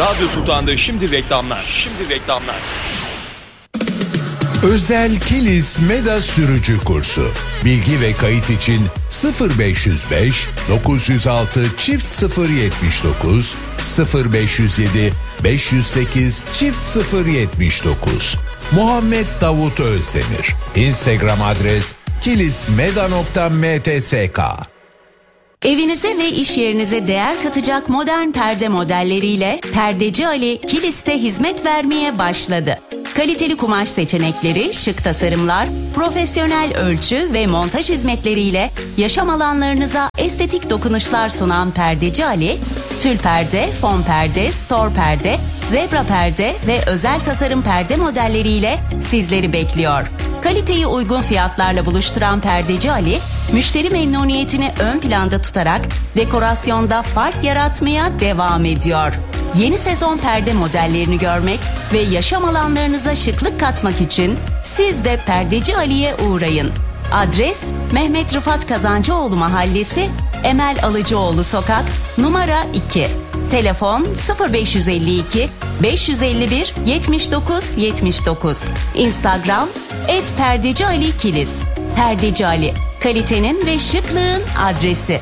Radyo Sultan'da şimdi reklamlar. Özel Kilis Meda sürücü kursu. Bilgi ve kayıt için 0505 906 çift 079 0507 508 çift 079. Muhammed Davut Özdemir. Instagram adres kilismeda.mtsk. Evinize ve iş yerinize değer katacak modern perde modelleriyle Perdeci Ali Kilis'te hizmet vermeye başladı. Kaliteli kumaş seçenekleri, şık tasarımlar, profesyonel ölçü ve montaj hizmetleriyle yaşam alanlarınıza estetik dokunuşlar sunan Perdeci Ali, tül perde, fon perde, stor perde, zebra perde ve özel tasarım perde modelleriyle sizleri bekliyor. Kaliteyi uygun fiyatlarla buluşturan Perdeci Ali, müşteri memnuniyetini ön planda tutarak dekorasyonda fark yaratmaya devam ediyor. Yeni sezon perde modellerini görmek ve yaşam alanlarınıza şıklık katmak için siz de Perdeci Ali'ye uğrayın. Adres Mehmet Rıfat Kazancıoğlu Mahallesi, Emel Alıcıoğlu Sokak, numara 2. Telefon 0552 551 79 79. Instagram @PerdeciAliKilis. Perdeci Ali, kalitenin ve şıklığın adresi.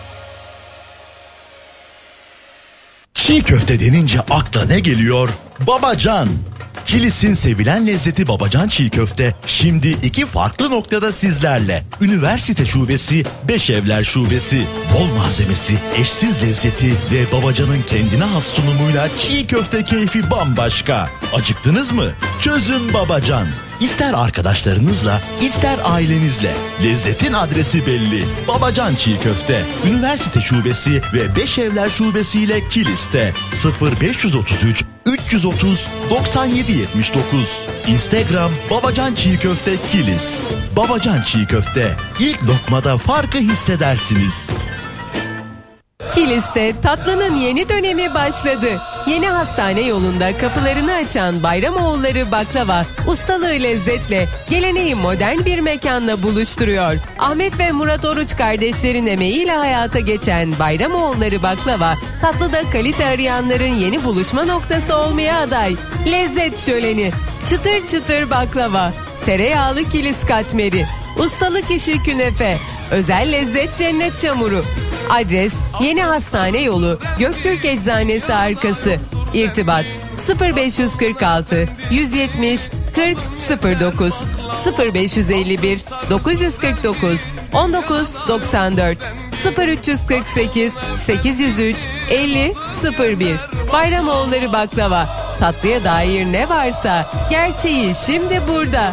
Çiğ köfte denince akla ne geliyor? Babacan. Kilis'in sevilen lezzeti Babacan çiğ köfte şimdi 2 farklı noktada sizlerle. Üniversite şubesi, Beşevler şubesi. Bol malzemesi, eşsiz lezzeti ve Babacan'ın kendine has sunumuyla çiğ köfte keyfi bambaşka. Acıktınız mı? Çözün Babacan. İster arkadaşlarınızla, ister ailenizle. Lezzetin adresi belli. Babacan çiğ köfte. Üniversite şubesi ve Beşevler şubesiyle Kilis'te. 0533 330 97 79. Instagram Babacan çiğ köfte Kilis. Babacan çiğ köfte. İlk lokmada farkı hissedersiniz. Kilis'te tatlının yeni dönemi başladı. Yeni hastane yolunda kapılarını açan Bayramoğulları Baklava, ustalığı lezzetle geleneği modern bir mekanla buluşturuyor. Ahmet ve Murat Oruç kardeşlerin emeğiyle hayata geçen Bayramoğulları Baklava, tatlıda kalite arayanların yeni buluşma noktası olmaya aday. Lezzet şöleni, çıtır çıtır baklava, tereyağlı kilis katmeri, ustalık işi künefe, özel lezzet cennet çamuru. Adres Yeni Hastane Yolu, Göktürk Eczanesi arkası. İrtibat 0546 170 40 09 0551 949 19 94 0348 803 50 01. Bayramoğulları Baklava. Tatlıya dair ne varsa gerçeği şimdi burada.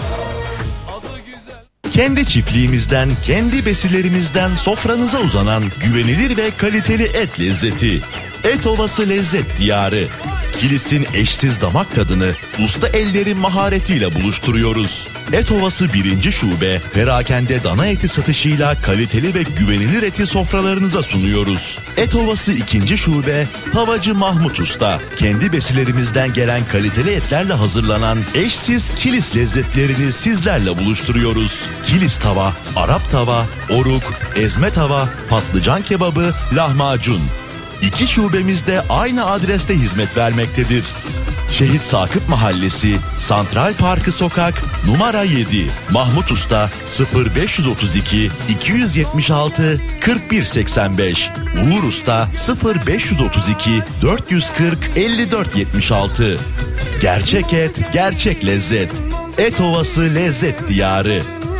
Kendi çiftliğimizden, kendi besilerimizden sofranıza uzanan güvenilir ve kaliteli et lezzeti. Et Ovası Lezzet Diyarı. Kilis'in eşsiz damak tadını usta ellerin maharetiyle buluşturuyoruz. Et Ovası 1. Şube, perakende dana eti satışıyla kaliteli ve güvenilir eti sofralarınıza sunuyoruz. Et Ovası 2. Şube, Tavacı Mahmut Usta. Kendi besilerimizden gelen kaliteli etlerle hazırlanan eşsiz Kilis lezzetlerini sizlerle buluşturuyoruz. Kilis tava, Arap tava, oruk, ezme tava, patlıcan kebabı, lahmacun. 2 şubemizde aynı adreste hizmet vermektedir. Şehit Sakıp Mahallesi, Santral Parkı Sokak, numara 7. Mahmut Usta 0532 276 4185. Uğur Usta 0532 440 54 76. Gerçek et, gerçek lezzet. Et Ovası Lezzet Diyarı.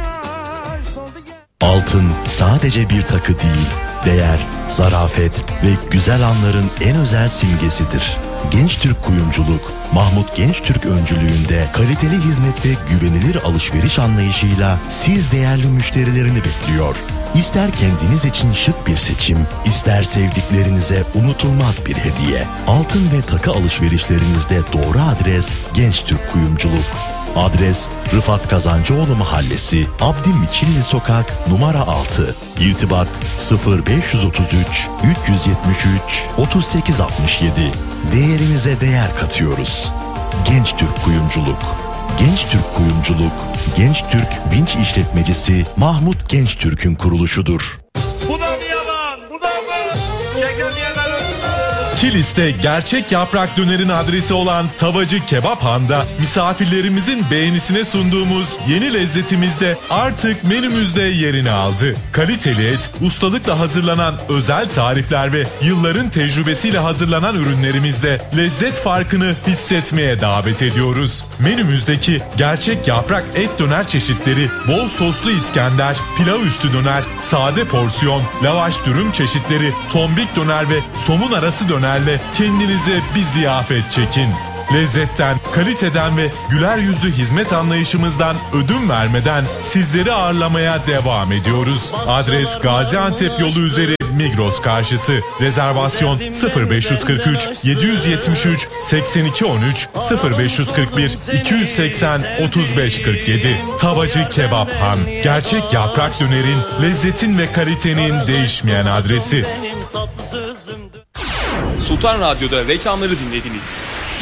Altın sadece bir takı değil, değer, zarafet ve güzel anların en özel simgesidir. Genç Türk Kuyumculuk, Mahmut Genç Türk öncülüğünde kaliteli hizmet ve güvenilir alışveriş anlayışıyla siz değerli müşterilerini bekliyor. İster kendiniz için şık bir seçim, ister sevdiklerinize unutulmaz bir hediye. Altın ve takı alışverişlerinizde doğru adres Genç Türk Kuyumculuk. Adres Rıfat Kazancıoğlu Mahallesi, Abdülmiçilli Sokak, numara 6. İrtibat 0533 373 3867. Değerinize değer katıyoruz. Genç Türk Kuyumculuk. Genç Türk Kuyumculuk, Genç Türk Vinç İşletmecisi Mahmut Genç Türk'ün kuruluşudur. Bu da mı yalan? Bu da mı? Çekemeyenler ölsün. Kilis'te gerçek yaprak dönerin adresi olan Tavacı Kebap Han'da misafirlerimizin beğenisine sunduğumuz yeni lezzetimiz de artık menümüzde yerini aldı. Kaliteli et, ustalıkla hazırlanan özel tarifler ve yılların tecrübesiyle hazırlanan ürünlerimizde lezzet farkını hissetmeye davet ediyoruz. Menümüzdeki gerçek yaprak et döner çeşitleri, bol soslu İskender, pilav üstü döner, sade porsiyon, lavaş dürüm çeşitleri, tombik döner ve somun arası dönerle kendinize bir ziyafet çekin. Lezzetten, kaliteden ve güler yüzlü hizmet anlayışımızdan ödün vermeden sizleri ağırlamaya devam ediyoruz. Adres Gaziantep yolu üzeri Migros karşısı. Rezervasyon 0543 773 82 13 0541 280 35 47. Tavacı Kebap Han. Gerçek yaprak dönerin, lezzetin ve kalitenin değişmeyen adresi. Sultan Radyo'da reklamları dinlediniz.